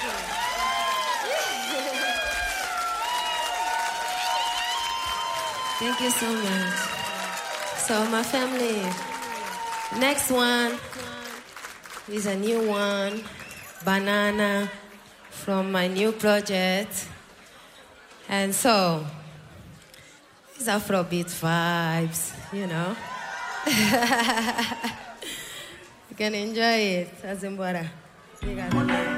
Thank you so much. So my family, next one is a new one, Banana, from my new project. And so, it's Afrobeat vibes, you know. You can enjoy it. Azimbora. You got it.